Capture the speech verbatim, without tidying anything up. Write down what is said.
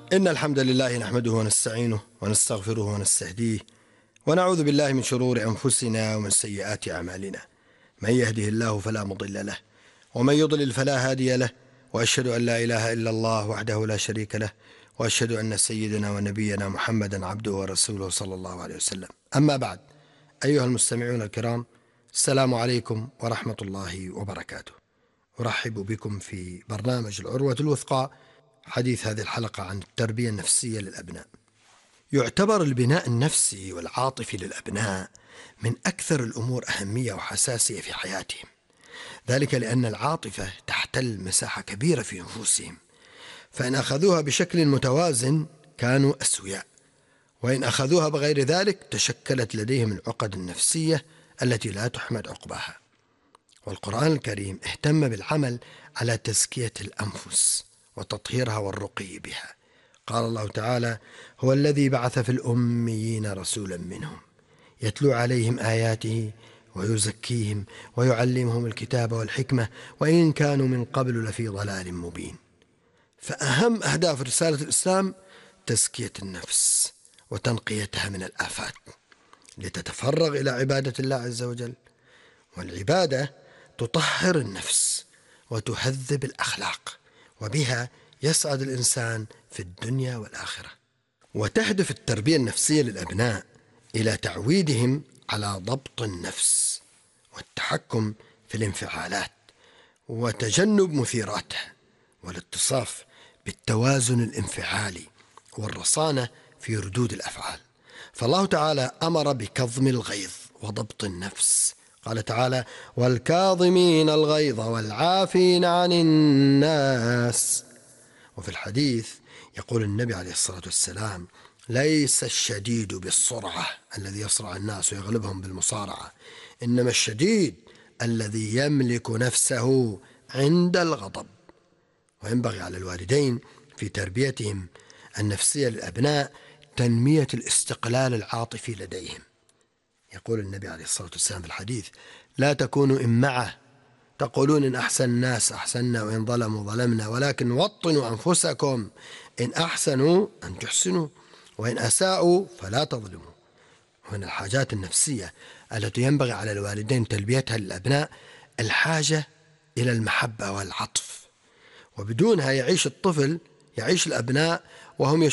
إن الحمد لله نحمده ونستعينه ونستغفره ونستهديه ونعوذ بالله من شرور أنفسنا ومن سيئات أعمالنا. من يهده الله فلا مضل له ومن يضلل فلا هادي له، وأشهد أن لا إله إلا الله وحده لا شريك له، وأشهد أن سيدنا ونبينا محمدا عبده ورسوله صلى الله عليه وسلم. أما بعد، أيها المستمعون الكرام، السلام عليكم ورحمة الله وبركاته. أرحب بكم في برنامج العروة الوثقى. حديث هذه الحلقة عن التربية النفسية للأبناء. يعتبر البناء النفسي والعاطفي للأبناء من أكثر الأمور أهمية وحساسية في حياتهم، ذلك لأن العاطفة تحتل مساحة كبيرة في نفوسهم، فإن أخذوها بشكل متوازن كانوا أسوياء، وإن أخذوها بغير ذلك تشكلت لديهم العقد النفسية التي لا تحمد عقباها. والقرآن الكريم اهتم بالعمل على تزكية الأنفس وتطهيرها والرقي بها. قال الله تعالى: هو الذي بعث في الأميين رسولا منهم يتلو عليهم آياته ويزكيهم ويعلمهم الكتاب والحكمة وإن كانوا من قبل لفي ضلال مبين. فأهم أهداف رسالة الإسلام تزكية النفس وتنقيتها من الآفات لتتفرغ إلى عبادة الله عز وجل. والعبادة تطهر النفس وتهذب الأخلاق، وبها يسعد الإنسان في الدنيا والآخرة. وتهدف التربية النفسية للأبناء إلى تعويدهم على ضبط النفس والتحكم في الانفعالات وتجنب مثيراتها، والاتصاف بالتوازن الانفعالي والرصانة في ردود الأفعال. فالله تعالى أمر بكظم الغيظ وضبط النفس. قال تعالى: والكاظمين الغيظ والعافين عن الناس. وفي الحديث يقول النبي عليه الصلاة والسلام: ليس الشديد بالسرعة الذي يصرع الناس ويغلبهم بالمصارعة، إنما الشديد الذي يملك نفسه عند الغضب. وينبغي على الوالدين في تربيتهم النفسية للأبناء تنمية الاستقلال العاطفي لديهم. يقول النبي عليه الصلاة والسلام في الحديث: لا تكونوا إمعة تقولون إن أحسن الناس أحسننا وإن ظلموا ظلمنا، ولكن وطنوا أنفسكم، إن أحسنوا أن تحسنوا وإن أساءوا فلا تظلموا. ومن الحاجات النفسية التي ينبغي على الوالدين تلبيتها للأبناء الحاجة إلى المحبة والعطف، وبدونها يعيش الطفل يعيش الأبناء وهم